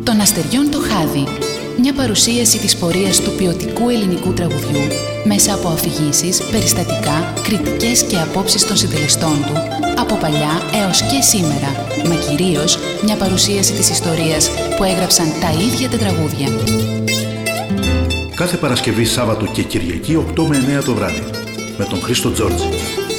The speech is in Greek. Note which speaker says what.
Speaker 1: Των αστεριών το χάδι. Μια παρουσίαση της πορείας του ποιοτικού ελληνικού τραγουδιού μέσα από αφηγήσεις, περιστατικά, κριτικές και απόψεις των συντελεστών του από παλιά έως και σήμερα, μα κυρίως μια παρουσίαση της ιστορίας που έγραψαν τα ίδια τα τραγούδια.
Speaker 2: Κάθε Παρασκευή, Σάββατο και Κυριακή 8 με 9 το βράδυ με τον Χρήστο Τζόρτζη.